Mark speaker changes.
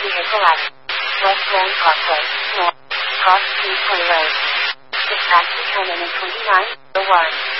Speaker 1: Vehicle at West Grand Parkway, North, Cross Street Road. Dispatch determinant 2901.